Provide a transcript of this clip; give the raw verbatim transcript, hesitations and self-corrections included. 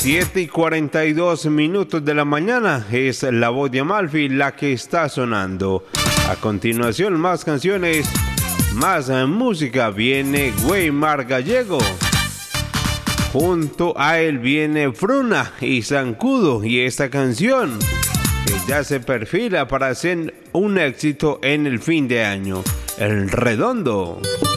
siete y cuarenta y dos minutos de la mañana es la voz de Amalfi la que está sonando. A continuación, más canciones, más música. Viene Weimar Gallego. Junto a él viene Fruna y Zancudo. Y esta canción que ya se perfila para ser un éxito en el fin de año. El Redondo.